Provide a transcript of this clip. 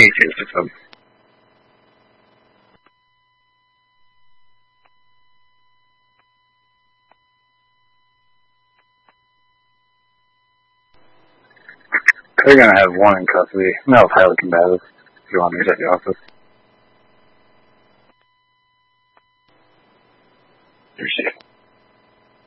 PHA system. They're gonna have one in custody. No, highly combative. If you want me at the office. You're safe.